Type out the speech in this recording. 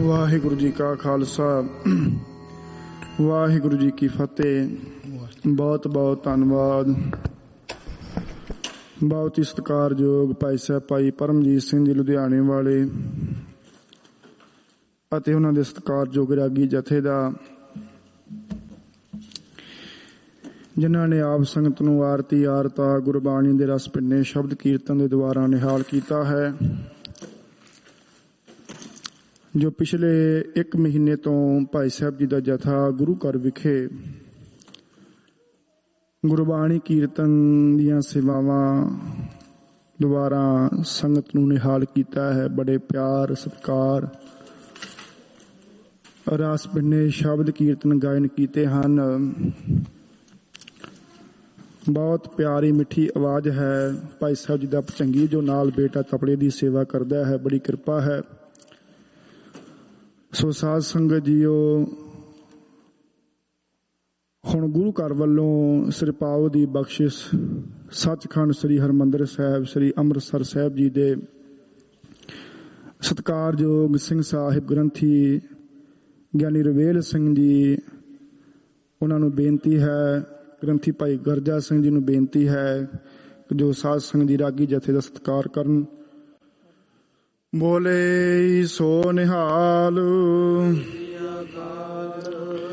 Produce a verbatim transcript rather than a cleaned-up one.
ਵਾਹਿਗੁਰੂ ਜੀ ਕਾ ਖਾਲਸਾ ਵਾਹਿਗੁਰੂ ਜੀ ਕੀ ਫਤਿਹ। ਬਹੁਤ ਬਹੁਤ ਧੰਨਵਾਦ। ਬਹੁਤ ਹੀ ਸਤਿਕਾਰਯੋਗ ਭਾਈ ਸਾਹਿਬ ਭਾਈ ਪਰਮਜੀਤ ਸਿੰਘ ਜੀ ਲੁਧਿਆਣੇ ਵਾਲੇ ਅਤੇ ਉਹਨਾਂ ਦੇ ਸਤਿਕਾਰਯੋਗ ਰਾਗੀ ਜਥੇ ਦਾ, ਜਿਨ੍ਹਾਂ ਨੇ ਆਪ ਸੰਗਤ ਨੂੰ ਆਰਤੀ ਆਰਤਾ ਗੁਰਬਾਣੀ ਦੇ ਰਸ ਭਿੰਨੇ ਸ਼ਬਦ ਕੀਰਤਨ ਦੇ ਦੁਆਰਾ ਨਿਹਾਲ ਕੀਤਾ ਹੈ। ਜੋ ਪਿਛਲੇ ਇੱਕ ਮਹੀਨੇ ਤੋਂ ਭਾਈ ਸਾਹਿਬ ਜੀ ਦਾ ਜਥਾ ਗੁਰੂ ਘਰ ਵਿਖੇ ਗੁਰਬਾਣੀ ਕੀਰਤਨ ਦੀਆਂ ਸੇਵਾਵਾਂ ਦੁਆਰਾ ਸੰਗਤ ਨੂੰ ਨਿਹਾਲ ਕੀਤਾ ਹੈ। ਬੜੇ ਪਿਆਰ ਸਤਿਕਾਰ ਰਸ ਭਿੰਨੇ ਸ਼ਬਦ ਕੀਰਤਨ ਗਾਇਨ ਕੀਤੇ ਹਨ। ਬਹੁਤ ਪਿਆਰੀ ਮਿੱਠੀ ਆਵਾਜ਼ ਹੈ ਭਾਈ ਸਾਹਿਬ ਜੀ ਦਾ ਭਚੰਗੀ, ਜੋ ਨਾਲ ਬੇਟਾ ਤਪੜੇ ਦੀ ਸੇਵਾ ਕਰਦਾ ਹੈ। ਬੜੀ ਕਿਰਪਾ ਹੈ। ਸੋ ਸਾਧ ਸੰਗਤ ਜੀਓ, ਹੁਣ ਗੁਰੂ ਘਰ ਵੱਲੋਂ ਸਿਰਪਾਓ ਦੀ ਬਖਸ਼ਿਸ਼ ਸੱਚਖੰਡ ਸ੍ਰੀ ਹਰਿਮੰਦਰ ਸਾਹਿਬ ਸ੍ਰੀ ਅੰਮ੍ਰਿਤਸਰ ਸਾਹਿਬ ਜੀ ਦੇ ਸਤਿਕਾਰਯੋਗ ਸਿੰਘ ਸਾਹਿਬ ਗ੍ਰੰਥੀ ਗਿਆਨੀ ਰਵੇਲ ਸਿੰਘ ਜੀ, ਉਹਨਾਂ ਨੂੰ ਬੇਨਤੀ ਹੈ, ਗ੍ਰੰਥੀ ਭਾਈ ਗਰਜਾ ਸਿੰਘ ਜੀ ਨੂੰ ਬੇਨਤੀ ਹੈ ਕਿ ਜੋ ਸਾਧ ਸੰਗਤ ਦੀ ਰਾਗੀ ਜਥੇ ਦਾ ਸਤਿਕਾਰ ਕਰਨ। ਬੋਲੇ ਸੋ ਨਿਹਾਲ।